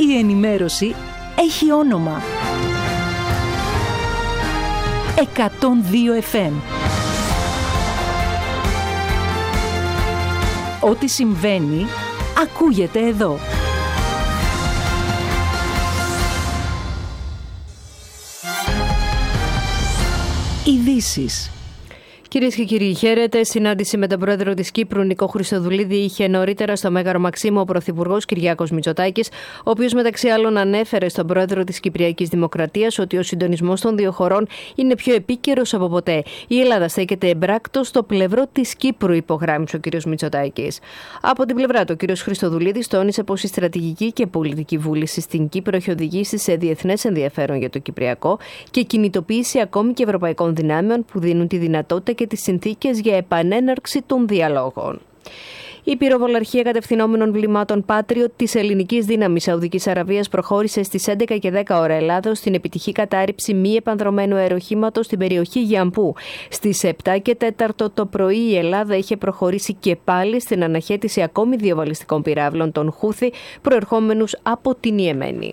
Η ενημέρωση έχει όνομα. 102 FM. Ό,τι συμβαίνει, ακούγεται εδώ. Ειδήσεις. Κυρίες και κύριοι, χαίρετε. Συνάντηση με τον πρόεδρο της Κύπρου, Νικό Χριστοδουλίδη, είχε νωρίτερα στο Μέγαρο Μαξίμου ο πρωθυπουργός Κυριάκος Μητσοτάκης, ο οποίος μεταξύ άλλων ανέφερε στον πρόεδρο της Κυπριακής Δημοκρατίας ότι ο συντονισμός των δύο χωρών είναι πιο επίκαιρος από ποτέ. Η Ελλάδα στέκεται εμπράκτος στο πλευρό της Κύπρου, υπογράμμισε ο κ. Μητσοτάκης. Από την πλευρά του, ο κ. Χριστοδουλίδης τόνισε πως η στρατηγική και πολιτική βούληση στην Κύπρο έχει οδηγήσει σε διεθνές ενδιαφέρον για το Κυπριακό και κινητοποίηση ακόμη και ευρωπαϊκών δυνάμεων που δίνουν τη δυνατότητα και τις συνθήκες για επανέναρξη των διαλόγων. Η πυροβολαρχία κατευθυνόμενων βλημάτων Patriot της ελληνικής δύναμης Σαουδικής Αραβίας προχώρησε στις 11 και 10 ώρα Ελλάδος στην επιτυχή κατάρριψη μη επανδρωμένου αεροχήματος στην περιοχή Γιαμπού. Στις 7 και 4 το πρωί η Ελλάδα είχε προχωρήσει και πάλι στην αναχέτηση ακόμη 2 βαλιστικών πυράβλων των Χούθη προερχόμενους από την Ιεμένη.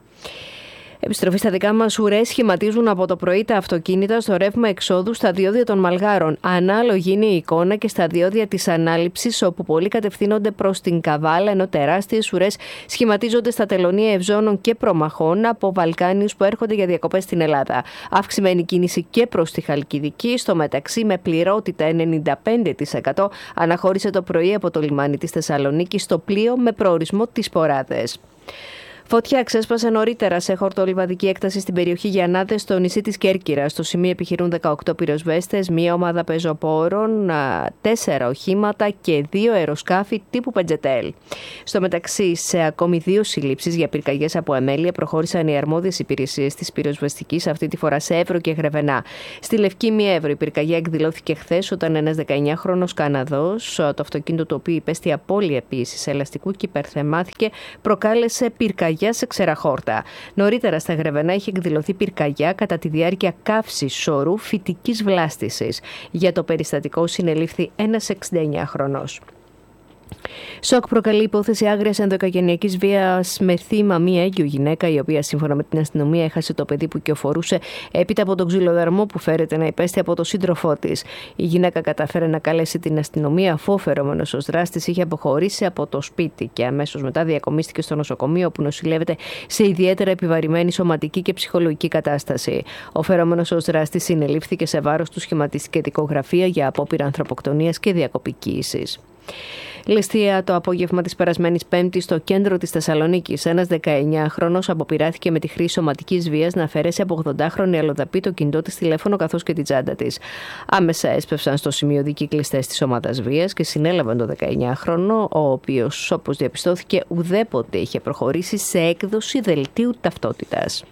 Επιστροφή στα δικά μας, ουρές σχηματίζουν από το πρωί τα αυτοκίνητα στο ρεύμα εξόδου στα διόδια των Μαλγάρων. Ανάλογη είναι η εικόνα και στα διόδια της ανάληψης, όπου πολλοί κατευθύνονται προς την Καβάλα, ενώ τεράστιες ουρές σχηματίζονται στα τελωνία Ευζώνων και Προμαχών από Βαλκάνιους που έρχονται για διακοπές στην Ελλάδα. Αυξημένη κίνηση και προς τη Χαλκιδική, στο μεταξύ με πληρότητα 95% αναχώρησε το πρωί από το λιμάνι της Θεσσαλονίκης στο πλοίο με προορισμό τις Ποράδες. Φωτιά ξέσπασε νωρίτερα σε χορτολιβαδική έκταση στην περιοχή Γιαννάδες, στο νησί της Κέρκυρας. Στο σημείο επιχειρούν 18 πυροσβέστες, μία ομάδα πεζοπόρων, 4 οχήματα και 2 αεροσκάφη τύπου Πεντζετέλ. Στο μεταξύ, σε ακόμη 2 συλλήψεις για πυρκαγιές από αμέλεια προχώρησαν οι αρμόδιες υπηρεσίες της πυροσβεστικής, αυτή τη φορά σε Εύρο και Γρεβενά. Στη Λευκή Μιέβρο η πυρκαγιά εκδηλώθηκε χθες όταν ένας 19χρονος Καναδός, το αυτοκίνητο του οποίου υπέστη απώλεια επίσης ελαστικού και υπερθεμάθηκε, προκάλεσε πυρκαγιά σε ξεραχόρτα. Νωρίτερα στα Γρεβενά είχε εκδηλωθεί πυρκαγιά κατά τη διάρκεια καύσης σωρού φυτικής βλάστησης. Για το περιστατικό συνελήφθη ένας 69χρονος. Σοκ προκαλεί υπόθεση άγριας ενδοοικογενειακής βίας με θύμα μία έγκυο γυναίκα, η οποία σύμφωνα με την αστυνομία έχασε το παιδί που κυοφορούσε έπειτα από τον ξυλοδαρμό που φέρεται να υπέστη από τον σύντροφό της. Η γυναίκα κατάφερε να καλέσει την αστυνομία, αφού ο φερόμενος ως δράστης είχε αποχωρήσει από το σπίτι και αμέσως μετά διακομίστηκε στο νοσοκομείο, όπου νοσηλεύεται σε ιδιαίτερα επιβαρημένη σωματική και ψυχολογική κατάσταση. Ο φερόμενος ως δράστης συνελήφθηκε, σε βάρος του σχηματίστηκε δικογραφία για απόπειρα ανθρωποκτονίας και διακοπικοίησης. Ληστεία το απόγευμα της περασμένης Πέμπτης στο κέντρο της Θεσσαλονίκης. Ένας 19χρονος αποπειράθηκε με τη χρήση σωματικής βίας να αφαιρέσει από 80χρονη αλλοδαπή το κινητό της τηλέφωνο καθώς και την τσάντα της. Άμεσα έσπευσαν στο σημείο δίκη κλειστές της ομάδας βίας και συνέλαβαν το 19χρονο, ο οποίος, όπως διαπιστώθηκε, ουδέποτε είχε προχωρήσει σε έκδοση δελτίου ταυτότητας.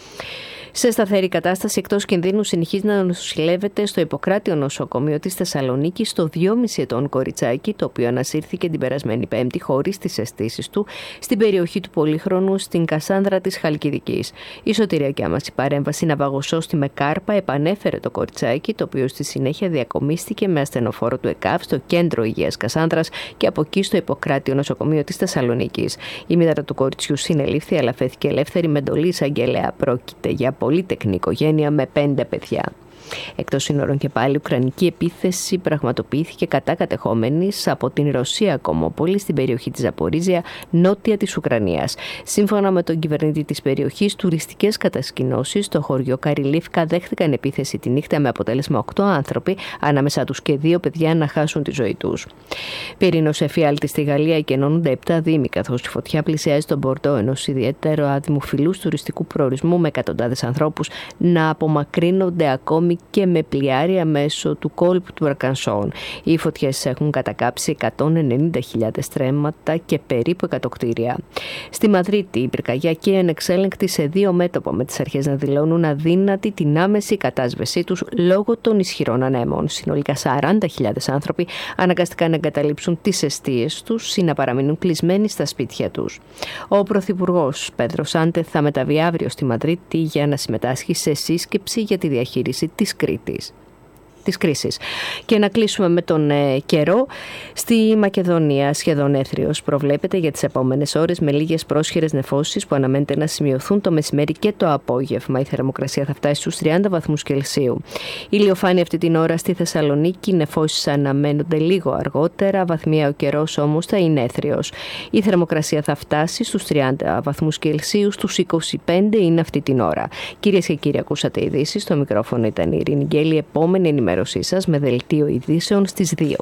Σε σταθερή κατάσταση εκτός κινδύνου συνεχίζει να νοσηλεύεται στο Ιπποκράτιο νοσοκομείο της Θεσσαλονίκης το 2,5 ετών κοριτσάκι, το οποίο ανασύρθηκε την περασμένη Πέμπτη χωρίς τις αισθήσεις του στην περιοχή του Πολύχρονου στην Κασάνδρα της Χαλκιδικής. Η σωτηριακιά μας η παρέμβαση ναυαγοσώστη με κάρπα επανέφερε το κοριτσάκι, το οποίο στη συνέχεια διακομίστηκε με ασθενοφόρο του ΕΚΑΒ στο Κέντρο Υγείας Κασάνδρας και από εκεί στο Ιπποκράτιο νοσοκομείο της Θεσσαλονίκης. Η μητέρα του κοριτσιού συνελήφθη αλλά φέθηκε ελεύθερη με εντολή εισαγγελέα. Πρόκειται για πολύτεκνη οικογένεια με 5 παιδιά. Εκτός σύνορων και πάλι, ουκρανική επίθεση πραγματοποιήθηκε κατά κατεχόμενης από την Ρωσία κομμόπολη στην περιοχή της Ζαπορίζια, νότια της Ουκρανίας. Σύμφωνα με τον κυβερνήτη της περιοχής, τουριστικές κατασκηνώσεις στο χωριό Καριλίφκα δέχθηκαν επίθεση τη νύχτα με αποτέλεσμα 8 άνθρωποι, ανάμεσα τους και 2 παιδιά, να χάσουν τη ζωή τους. Πυρηνός εφιάλτη στη Γαλλία εκενώνονται 7 δήμοι, καθώς η φωτιά πλησιάζει τον Μπορντό, ενός ιδιαίτερο δημοφιλούς τουριστικού προορισμού, με εκατοντάδες ανθρώπους να απομακρύνονται ακόμη και με πλοιάρια μέσω του κόλπου του Αρκανσόν. Οι φωτιές έχουν κατακάψει 190.000 στρέμματα και περίπου 100 κτίρια. Στη Μαδρίτη η πυρκαγιά και ανεξέλεγκτη σε 2 μέτωπα, με τις αρχές να δηλώνουν αδύνατη την άμεση κατάσβεσή τους λόγω των ισχυρών ανέμων. Συνολικά 40.000 άνθρωποι αναγκαστηκαν να εγκαταλείψουν τις εστίες τους ή να παραμείνουν κλεισμένοι στα σπίτια τους. Ο Πρωθυπουργός Πέδρο Σάντεθ θα μεταβεί αύριο στη Μαδρίτη για να συμμετάσχει σε σύσκεψη για τη διαχείριση της Κρήτης. της κρίσης. Και να κλείσουμε με τον καιρό. Στη Μακεδονία σχεδόν έθριος προβλέπεται για τις επόμενες ώρες, με λίγες πρόσχερες νεφώσεις που αναμένεται να σημειωθούν το μεσημέρι και το απόγευμα. Η θερμοκρασία θα φτάσει στους 30 βαθμούς Κελσίου. Ηλιοφάνεια αυτή την ώρα στη Θεσσαλονίκη, νεφώσεις αναμένονται λίγο αργότερα, βαθμία ο καιρός όμως θα είναι έθριος. Η θερμοκρασία θα φτάσει στους 30 βαθμούς Κελσίου, στους 25 είναι αυτή την ώρα. Κυρίες και κύριοι, ακούσατε ειδήσεις. Στο μικρόφωνο ήταν η Ειρήνη Γκέλη. Επόμενη ενημέρωσή σας με δελτίο ειδήσεων στις 2.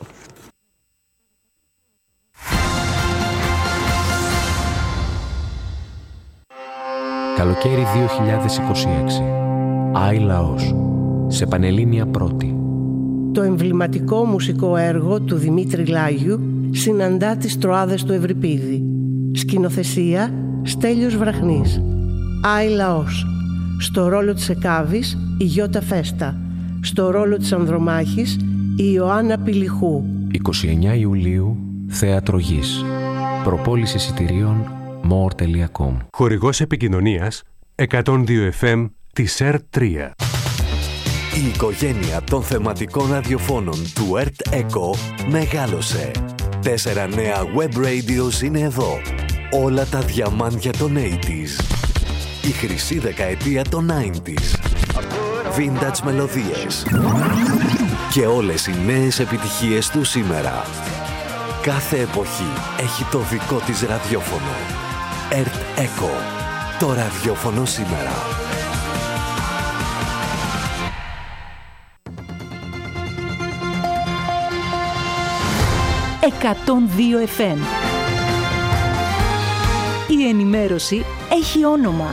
Καλοκαίρι 2026. Άι Λαός. Σε Πανελλήνια Πρώτη. Το εμβληματικό μουσικό έργο του Δημήτρη Λάγιου συναντά τις Τροάδες του Ευρυπίδη. Σκηνοθεσία Στέλιος Βραχνής. Άι Λαός. Στο ρόλο της Εκάβης η Γιώτα Φέστα. Στο ρόλο της Ανδρομάχης η Ιωάννα Πηλιχού. 29 Ιουλίου, Θέατρο Γης. Προπόληση εισιτηρίων more.com. Χορηγός επικοινωνίας 102 FM της ΕΡΤ3. Η οικογένεια των θεματικών ραδιοφώνων του ΕΡΤ ΕΚΟ μεγάλωσε. 4 νέα web radios είναι εδώ. Όλα τα διαμάντια των 80s. Η χρυσή δεκαετία των 90s. Vintage μελωδίες. Και όλες οι νέες επιτυχίες του σήμερα. Κάθε εποχή έχει το δικό της ραδιόφωνο. ΕΡΤ ΕΚΟ. Το ραδιόφωνο σήμερα. «102 FM». Η ενημέρωση έχει όνομα.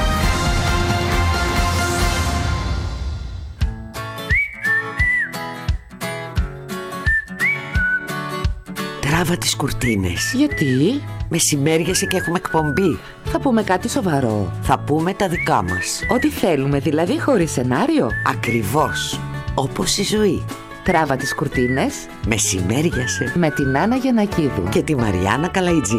Τράβα τις κουρτίνες. Γιατί? Μεσημέριασε και έχουμε εκπομπή. Θα πούμε κάτι σοβαρό. Θα πούμε τα δικά μας. Ό,τι θέλουμε, δηλαδή χωρίς σενάριο. Ακριβώς. Όπως η ζωή. Τράβα τις κουρτίνες. Μεσημέριασε. Με την Άννα Γιαννακίδου. Και τη Μαριάννα Καλαϊτζή.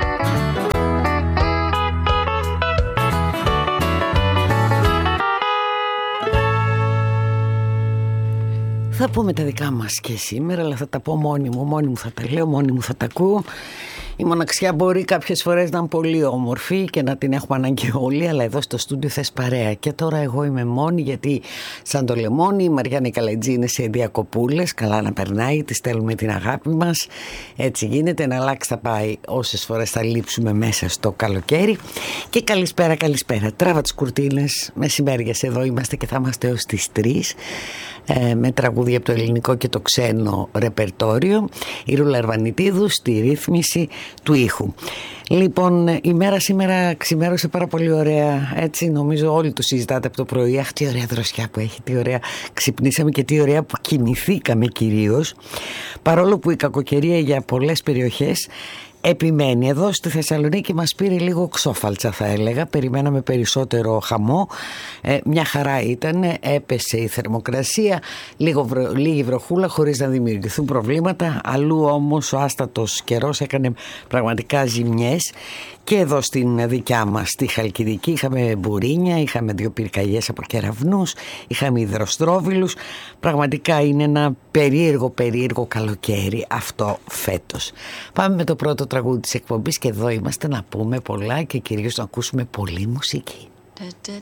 Θα πούμε τα δικά μας και σήμερα, αλλά θα τα πω μόνη μου θα τα λέω, μόνη μου θα τα ακούω. Η μοναξιά μπορεί κάποιες φορές να είναι πολύ όμορφη και να την έχουμε ανάγκη όλοι, αλλά εδώ στο στούντιο θες παρέα. Και τώρα εγώ είμαι μόνη, γιατί σαν το λεμόνι η Μαριάννα Καλαϊτζή είναι σε διακοπούλες. Καλά να περνάει, τη στέλνουμε την αγάπη μας. Έτσι γίνεται, να αλλάξει θα πάει όσες φορές θα λείψουμε μέσα στο καλοκαίρι. Και καλησπέρα. Τράβα τις κουρτίνες, μεσημέριες εδώ είμαστε και θα είμαστε ως τις 3. Με τραγούδια από το ελληνικό και το ξένο ρεπερτόριο. Η Ρούλα Αρβανιτίδου στη ρύθμιση του ήχου. Λοιπόν, η μέρα σήμερα ξημέρωσε πάρα πολύ ωραία. Έτσι νομίζω όλοι το συζητάτε από το πρωί. Αχ, τι ωραία δροσιά που έχει, τι ωραία ξυπνήσαμε και τι ωραία που κοιμηθήκαμε κυρίως. Παρόλο που η κακοκαιρία για πολλές περιοχές επιμένει. Εδώ στη Θεσσαλονίκη μας πήρε λίγο ξόφαλτσα, θα έλεγα. Περιμέναμε περισσότερο χαμό. Μια χαρά ήταν. Έπεσε η θερμοκρασία, λίγη βροχούλα χωρίς να δημιουργηθούν προβλήματα. Αλλού όμως ο άστατος καιρός έκανε πραγματικά ζημιές. Και εδώ στην δικιά μας στη Χαλκιδική είχαμε μπουρίνια, είχαμε 2 πυρκαγιές από κεραυνούς, είχαμε υδροστρόβιλους. Πραγματικά είναι ένα περίεργο καλοκαίρι αυτό φέτος. Πάμε με το πρώτο τραγούδι της εκπομπής και εδώ είμαστε να πούμε πολλά και κυρίως να ακούσουμε πολλή μουσική.